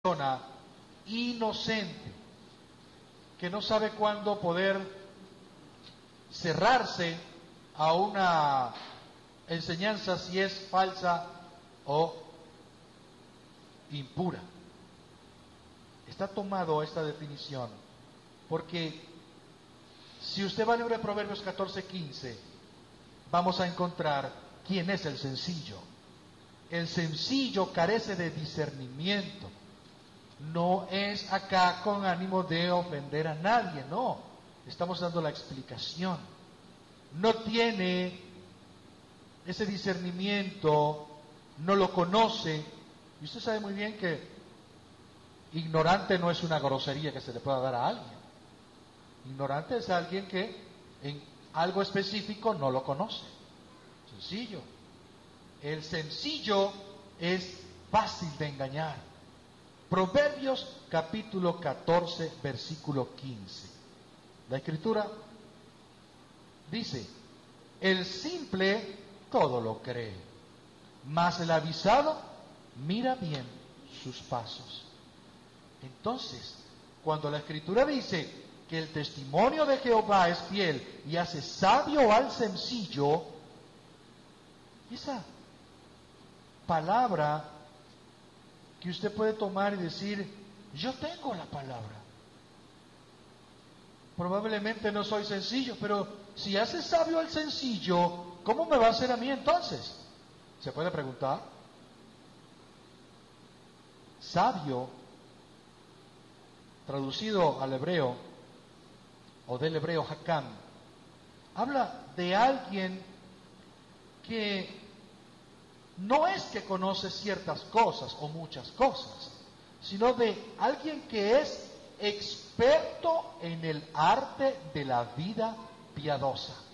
persona inocente que no sabe cuándo poder cerrarse a una enseñanza si es falsa o impura. Está tomado esta definición porque si usted va al libro de Proverbios 14:15, vamos a encontrar quién es el sencillo. El sencillo carece de discernimiento. No es acá con ánimo de ofender a nadie, no. Estamos dando la explicación. No tiene ese discernimiento, no lo conoce. Y usted sabe muy bien que ignorante no es una grosería que se le pueda dar a alguien. Ignorante es alguien que en algo específico no lo conoce. Sencillo. El sencillo es fácil de engañar. Proverbios capítulo 14, versículo 15. La escritura dice: el simple todo lo cree, mas el avisado mira bien sus pasos. Entonces, cuando la escritura dice que el testimonio de Jehová es fiel y hace sabio al sencillo, esa palabra que usted puede tomar y decir: yo tengo la palabra. Probablemente no soy sencillo, pero si hace sabio al sencillo, ¿cómo me va a hacer a mí entonces? ¿Se puede preguntar? Sabio, traducido al hebreo, o del hebreo hakam, habla de alguien que no es que conoce ciertas cosas o muchas cosas, sino de alguien que es experto en el arte de la vida piadosa.